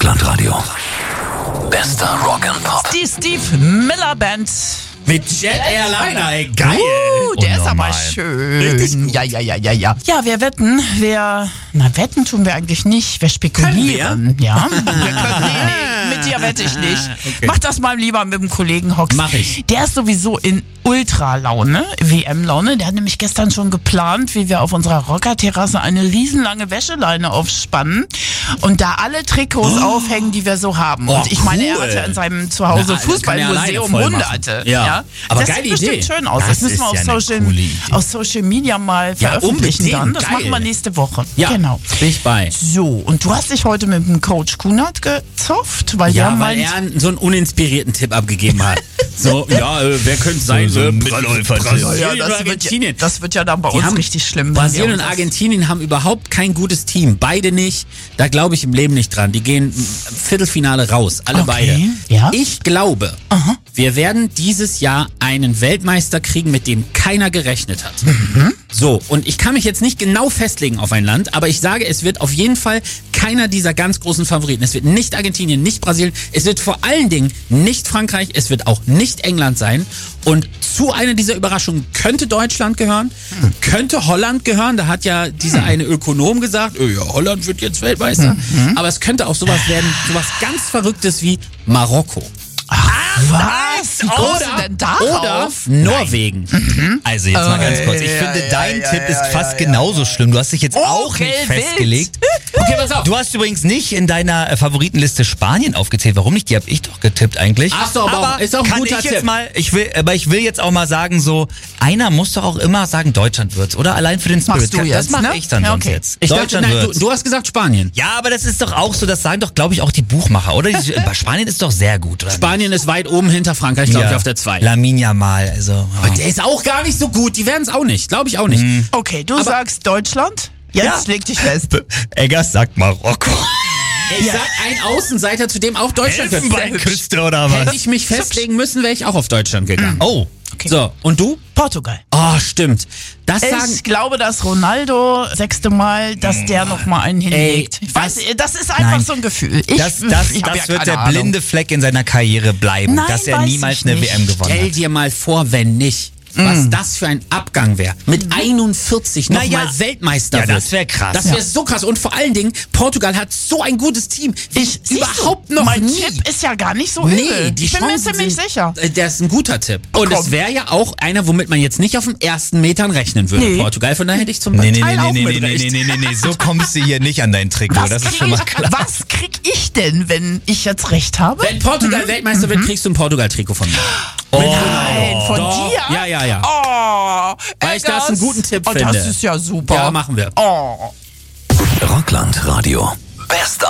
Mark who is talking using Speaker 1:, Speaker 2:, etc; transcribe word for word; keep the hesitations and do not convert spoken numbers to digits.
Speaker 1: Rockland-Radio. Bester Rock'n'Pop.
Speaker 2: Die Steve Miller Band.
Speaker 3: Mit Jet Airliner, ey, geil.
Speaker 2: Uh, der ist aber
Speaker 4: Unnormal.
Speaker 2: schön. Ja, ja, ja, ja, ja. Ja, wir wetten, wir, na, wetten tun wir eigentlich nicht, wir spekulieren.
Speaker 3: wir?
Speaker 2: Ja, wir können, nee, nee, mit dir wette ich nicht.
Speaker 3: Okay.
Speaker 2: Mach das mal lieber mit dem Kollegen Hox.
Speaker 3: Mach ich.
Speaker 2: Der ist sowieso in Ultra-Laune, W M-Laune. Der hat nämlich gestern schon geplant, wie wir auf unserer Rockerterrasse eine riesenlange Wäscheleine aufspannen und da alle Trikots
Speaker 3: Oh.
Speaker 2: aufhängen, die wir so haben.
Speaker 3: Oh,
Speaker 2: und ich meine, er
Speaker 3: cool.
Speaker 2: hatte in seinem Zuhause
Speaker 3: Na, das kann er alleine
Speaker 2: Fußballmuseum
Speaker 3: voll machen.
Speaker 2: Hunderte.
Speaker 3: Ja. Aber
Speaker 2: das
Speaker 3: geile
Speaker 2: sieht bestimmt
Speaker 3: Idee.
Speaker 2: schön aus.
Speaker 4: Das
Speaker 2: Das, müssen
Speaker 4: ist
Speaker 2: wir auf,
Speaker 4: ja eine
Speaker 2: Social,
Speaker 4: coole Idee.
Speaker 2: auf Social Media mal
Speaker 3: Ja,
Speaker 2: veröffentlichen
Speaker 3: unbedingt.
Speaker 2: dann. Das
Speaker 3: Geil.
Speaker 2: machen wir nächste Woche.
Speaker 3: Ja,
Speaker 2: Genau.
Speaker 3: bin ich bei.
Speaker 2: So, und du hast dich heute mit dem Coach Kunert gezofft, weil
Speaker 3: Ja,
Speaker 2: der
Speaker 3: weil
Speaker 2: meint,
Speaker 3: er einen- so einen uninspirierten Tipp abgegeben hat. So, ja, äh, wer könnte es sein?
Speaker 4: So ein
Speaker 3: Äh,
Speaker 4: Mitläufer.
Speaker 3: Brasilien
Speaker 2: ja,
Speaker 3: oder
Speaker 2: das, wird
Speaker 3: Argentinien.
Speaker 2: ja, das wird ja dann bei
Speaker 3: Die
Speaker 2: uns
Speaker 3: haben-
Speaker 2: richtig schlimm. wenn
Speaker 3: Brasilien
Speaker 2: wir
Speaker 3: und
Speaker 2: uns das-
Speaker 3: Argentinien haben überhaupt kein gutes Team. Beide nicht. Da glaube ich im Leben nicht dran. Die gehen im Viertelfinale raus. Alle
Speaker 2: Okay,
Speaker 3: beide.
Speaker 2: ja.
Speaker 3: Ich glaube, wir werden dieses Jahr einen Weltmeister kriegen, mit dem keiner gerechnet hat.
Speaker 2: Mhm.
Speaker 3: So, und ich kann mich jetzt nicht genau festlegen auf ein Land, aber ich sage, es wird auf jeden Fall keiner dieser ganz großen Favoriten. Es wird nicht Argentinien, nicht Brasilien. Es wird vor allen Dingen nicht Frankreich. Es wird auch nicht England sein. Und zu einer dieser Überraschungen könnte Deutschland gehören,
Speaker 2: Hm.
Speaker 3: könnte Holland gehören. Da hat ja dieser eine Ökonom gesagt, oh ja, Holland wird jetzt Weltmeister.
Speaker 2: Mhm.
Speaker 3: Aber es könnte auch sowas werden, sowas ganz Verrücktes wie Marokko.
Speaker 2: Was? Wie kommst du denn
Speaker 3: Oder
Speaker 2: darauf?
Speaker 3: Norwegen.
Speaker 4: Also jetzt mal ganz kurz. Ich
Speaker 2: ja,
Speaker 4: finde,
Speaker 2: ja,
Speaker 4: dein
Speaker 2: ja,
Speaker 4: Tipp
Speaker 2: ja,
Speaker 4: ist fast
Speaker 2: ja,
Speaker 4: genauso schlimm. Du hast dich jetzt
Speaker 2: Oh,
Speaker 4: auch nicht
Speaker 2: okay, wild.
Speaker 4: festgelegt.
Speaker 3: Okay, pass auf.
Speaker 4: Du hast übrigens nicht in deiner äh, Favoritenliste Spanien aufgezählt. Warum nicht? Die habe ich doch getippt eigentlich.
Speaker 3: Ach so, aber auch- ist auch ein
Speaker 4: kann
Speaker 3: guter
Speaker 4: ich jetzt
Speaker 3: Tipp.
Speaker 4: mal, ich will, aber ich will jetzt auch mal sagen, so einer muss doch auch immer sagen, Deutschland wird's, oder? Allein für den Spirit.
Speaker 2: Machst du
Speaker 4: das
Speaker 2: jetzt,
Speaker 4: mache
Speaker 2: ne?
Speaker 4: ich dann
Speaker 2: Ja,
Speaker 4: sonst
Speaker 2: okay.
Speaker 4: jetzt.
Speaker 3: Ich dachte,
Speaker 4: Deutschland
Speaker 3: nein, du,
Speaker 4: wird's.
Speaker 3: du hast gesagt Spanien.
Speaker 4: Ja, aber das ist doch auch so, das sagen doch, glaube ich, auch die Buchmacher, oder? Die- Bei Spanien ist doch sehr gut, oder?
Speaker 3: Spanien ist weit oben hinter Frankreich, glaube ich, auf der zwei.
Speaker 4: Lamin Yamal, also.
Speaker 3: Aber
Speaker 4: ja.
Speaker 3: der ist auch gar nicht so gut. Die werden es auch nicht. Glaube ich auch nicht.
Speaker 2: Okay, du sagst Deutschland? Jetzt
Speaker 4: Ja.
Speaker 2: leg dich fest.
Speaker 4: Eggers sagt Marokko.
Speaker 3: Ich sag ein Außenseiter, zu dem auch Deutschland gehört.
Speaker 4: Elfenbeinküste oder was?
Speaker 3: Hätte ich mich festlegen müssen, wäre ich auch auf Deutschland gegangen.
Speaker 4: Oh.
Speaker 2: Okay.
Speaker 3: So, und du?
Speaker 2: Portugal.
Speaker 3: Oh, stimmt. Das sagen...
Speaker 2: Ich glaube, dass Ronaldo, sechste Mal, dass der noch mal einen hinlegt. Ich weiß,
Speaker 3: das-
Speaker 2: das ist einfach
Speaker 4: Nein.
Speaker 2: so ein Gefühl. Ich,
Speaker 4: Das, das,
Speaker 2: ich hab
Speaker 4: das
Speaker 2: ja
Speaker 4: wird
Speaker 2: keine
Speaker 4: der
Speaker 2: Ahnung.
Speaker 4: blinde Fleck in seiner Karriere bleiben,
Speaker 2: Nein,
Speaker 4: dass er
Speaker 2: weiß
Speaker 4: niemals
Speaker 2: ich
Speaker 4: eine
Speaker 2: nicht.
Speaker 4: W M gewonnen
Speaker 3: Stell
Speaker 4: hat.
Speaker 3: dir mal vor, wenn nicht. Was das für ein Abgang wäre. Mit einundvierzig nochmal
Speaker 4: Naja.
Speaker 3: Weltmeister
Speaker 4: Ja,
Speaker 3: wird.
Speaker 4: das wär krass.
Speaker 3: Das wäre
Speaker 4: Ja.
Speaker 3: so krass. Und vor allen Dingen, Portugal hat so ein gutes Team.
Speaker 2: Ich, siehst
Speaker 3: überhaupt
Speaker 2: du,
Speaker 3: noch
Speaker 2: mein
Speaker 3: nie.
Speaker 2: Tipp ist ja gar nicht so
Speaker 3: Nee,
Speaker 2: übel.
Speaker 3: die
Speaker 2: ich bin mir
Speaker 3: Chancen
Speaker 2: ziemlich
Speaker 3: sind,
Speaker 2: sicher.
Speaker 3: äh, Der ist ein guter Tipp. Und
Speaker 2: komm.
Speaker 3: es wäre ja auch einer, womit man jetzt nicht auf den ersten Metern rechnen würde.
Speaker 2: Nee.
Speaker 3: Portugal, von daher hätte ich zum
Speaker 4: Nee, nee,
Speaker 3: Teil
Speaker 4: nee,
Speaker 3: auch
Speaker 4: nee, nee,
Speaker 3: mit
Speaker 4: nee,
Speaker 3: recht.
Speaker 4: nee, nee, nee, nee, so kommst du hier nicht an dein Trikot,
Speaker 2: Was
Speaker 4: das ist
Speaker 2: krieg,
Speaker 4: schon mal
Speaker 2: ich,
Speaker 4: klar.
Speaker 2: was krieg ich denn, wenn ich jetzt recht habe?
Speaker 3: Wenn Portugal Weltmeister wird, kriegst du ein Portugal-Trikot von mir.
Speaker 2: Nein, von
Speaker 3: Doch.
Speaker 2: dir?
Speaker 3: Ja, ja, ja.
Speaker 2: Oh,
Speaker 3: Weil ich das einen guten Tipp
Speaker 2: oh,
Speaker 3: finde.
Speaker 2: Das ist ja super.
Speaker 3: Ja, machen wir.
Speaker 2: Oh.
Speaker 1: Rockland-Radio. Bester